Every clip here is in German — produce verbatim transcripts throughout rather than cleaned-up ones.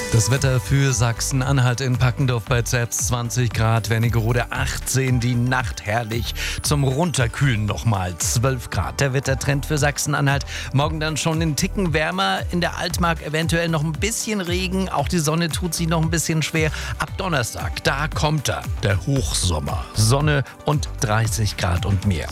Das Wetter für Sachsen-Anhalt in Packendorf bei selbst zwanzig Grad, Wernigerode achtzehn, die Nacht herrlich, zum Runterkühlen nochmal zwölf Grad. Der Wettertrend für Sachsen-Anhalt, morgen dann schon einen Ticken wärmer, in der Altmark eventuell noch ein bisschen Regen, auch die Sonne tut sich noch ein bisschen schwer. Ab Donnerstag, da kommt er, der Hochsommer, Sonne und dreißig Grad und mehr.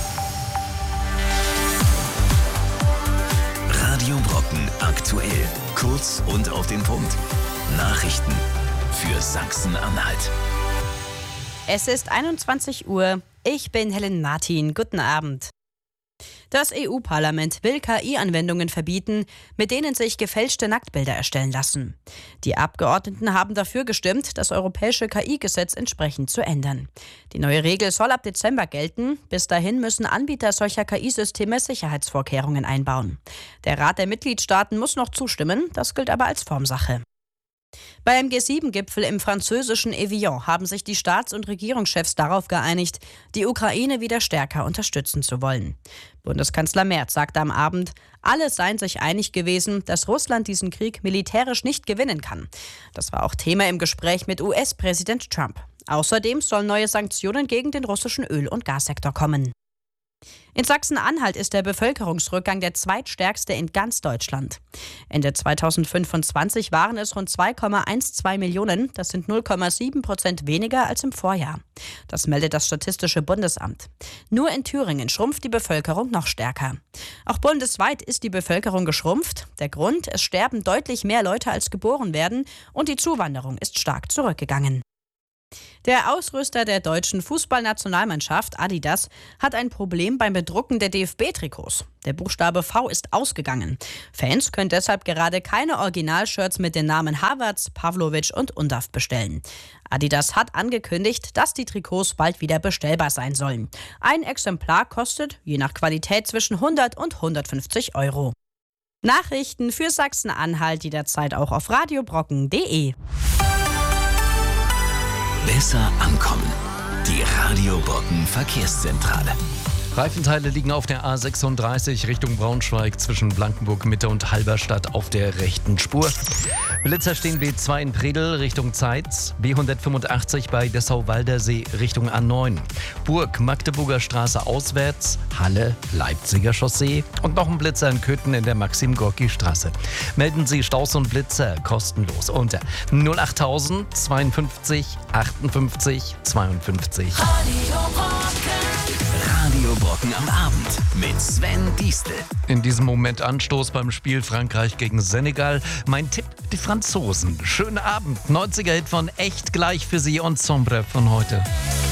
Radio Brocken aktuell. Kurz und auf den Punkt. Nachrichten für Sachsen-Anhalt. Es ist einundzwanzig Uhr. Ich bin Helen Martin. Guten Abend. Das E U-Parlament will K I-Anwendungen verbieten, mit denen sich gefälschte Nacktbilder erstellen lassen. Die Abgeordneten haben dafür gestimmt, das europäische K I-Gesetz entsprechend zu ändern. Die neue Regel soll ab Dezember gelten. Bis dahin müssen Anbieter solcher K I-Systeme Sicherheitsvorkehrungen einbauen. Der Rat der Mitgliedstaaten muss noch zustimmen, das gilt aber als Formsache. Beim G sieben Gipfel im französischen Evian haben sich die Staats- und Regierungschefs darauf geeinigt, die Ukraine wieder stärker unterstützen zu wollen. Bundeskanzler Merz sagte am Abend, alle seien sich einig gewesen, dass Russland diesen Krieg militärisch nicht gewinnen kann. Das war auch Thema im Gespräch mit U S-Präsident Trump. Außerdem sollen neue Sanktionen gegen den russischen Öl- und Gassektor kommen. In Sachsen-Anhalt ist der Bevölkerungsrückgang der zweitstärkste in ganz Deutschland. Ende zweitausendfünfundzwanzig waren es rund zwei Komma zwölf Millionen, das sind null Komma sieben Prozent weniger als im Vorjahr. Das meldet das Statistische Bundesamt. Nur in Thüringen schrumpft die Bevölkerung noch stärker. Auch bundesweit ist die Bevölkerung geschrumpft. Der Grund, es sterben deutlich mehr Leute als geboren werden und die Zuwanderung ist stark zurückgegangen. Der Ausrüster der deutschen Fußballnationalmannschaft, Adidas, hat ein Problem beim Bedrucken der D F B-Trikots. Der Buchstabe V ist ausgegangen. Fans können deshalb gerade keine Originalshirts mit den Namen Havertz, Pavlovic und Undav bestellen. Adidas hat angekündigt, dass die Trikots bald wieder bestellbar sein sollen. Ein Exemplar kostet, je nach Qualität, zwischen hundert und hundertfünfzig Euro. Nachrichten für Sachsen-Anhalt jederzeit auch auf radiobrocken punkt de. Besser ankommen. Die Radio Brocken Verkehrszentrale. Reifenteile liegen auf der A sechsunddreißig Richtung Braunschweig zwischen Blankenburg Mitte und Halberstadt auf der rechten Spur. Blitzer stehen B zwei in Predel Richtung Zeitz, B hundertfünfundachtzig bei Dessau-Waldersee Richtung A neun. Burg, Magdeburger Straße auswärts, Halle, Leipziger Chaussee und noch ein Blitzer in Köthen in der Maxim-Gorki-Straße. Melden Sie Staus und Blitzer kostenlos unter null achttausend zweiundfünfzig achtundfünfzig zweiundfünfzig. Radio Brocken. Radio Brocken am Abend mit Sven Diestel. In diesem Moment Anstoß beim Spiel Frankreich gegen Senegal. Mein Tipp, die Franzosen. Schönen Abend. neunziger Hit von Echt gleich für Sie und Sombre von heute.